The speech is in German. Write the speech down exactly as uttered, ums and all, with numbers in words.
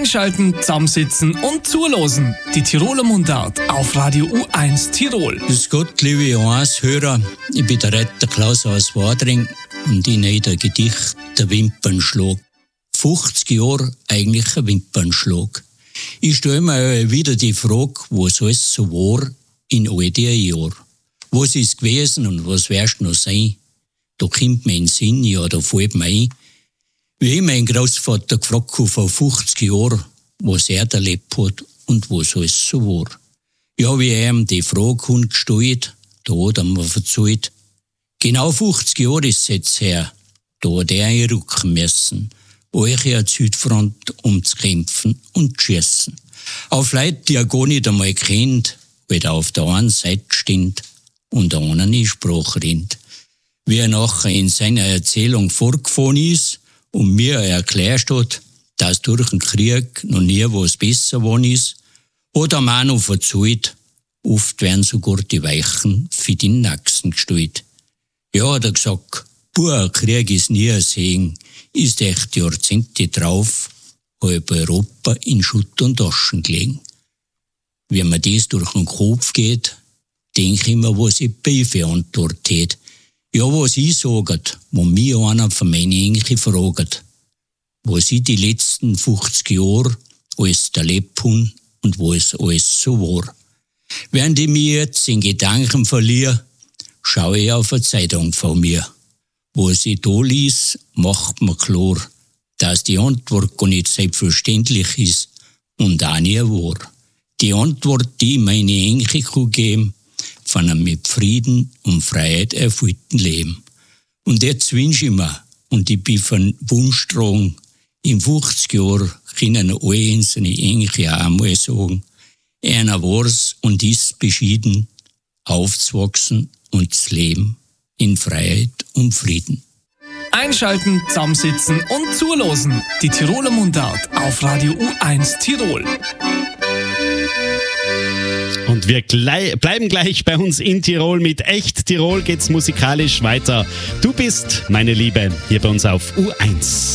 Einschalten, zusammensitzen und zulosen. Die Tiroler Mundart auf Radio U eins Tirol. Grüß Gott, liebe U eins Hörer. Ich bin der Retter Klaus aus Wadring und ich nehme ein Gedicht, der Wimpernschlag. fünfzig Jahre eigentlich ein Wimpernschlag. Ich stelle mir wieder die Frage, was alles so war in all den Jahren. Was ist gewesen und was wirst noch sein? Da kommt mir in den Sinn, ja, da fällt mir ein, wie ich meinen Großvater gefragt habe vor fünfzig Jahren, was er erlebt hat und was alles so war. Ja, wie er ihm die Frage gestellt, da hat er mir erzählt, genau fünfzig Jahre ist es jetzt her, da hat er einrücken müssen, euch an die Südfront, um zu kämpfen und zu schießen. Auf Leute, die er gar nicht einmal kennt, weil er auf der einen Seite steht und der anderen die Sprache rennt. Wie er nachher in seiner Erzählung vorgefahren ist und mir erklärt hat, dass durch den Krieg noch nie was besser geworden ist, hat er mir auch noch erzählt, oft werden sogar die Weichen für die Nächsten gestellt. Ja, hat er gesagt, puh, Krieg ist nie ein Segen, ist echt Jahrzehnte drauf, halb Europa in Schutt und Aschen gelegen. Wenn mir das durch den Kopf geht, denke ich mir, was ich bei für Antwort hätte. Ja, was ich sage, wo mich einer von meinen Enkeln fragt, was ich die letzten fünfzig Jahre alles erlebt habe und was alles so war. Während ich mich jetzt in Gedanken verliere, schaue ich auf eine Zeitung von mir. Was ich da lies, macht mir klar, dass die Antwort gar nicht selbstverständlich ist und auch nie war. Die Antwort, die meine Enkel geben, von einem mit Frieden und Freiheit erfüllten Leben. Und jetzt wünsche ich mir, und ich bin von Wunsch dran, in fünfzig Jahren können alle unsere Enkel auch einmal sagen, einer war's und ist beschieden, aufzuwachsen und zu leben in Freiheit und Frieden. Einschalten, zusammensitzen und zulosen. Die Tiroler Mundart auf Radio U eins Tirol. Und wir glei- bleiben gleich bei uns in Tirol. Mit Echt Tirol geht's musikalisch weiter. Du bist meine Liebe hier bei uns auf U eins.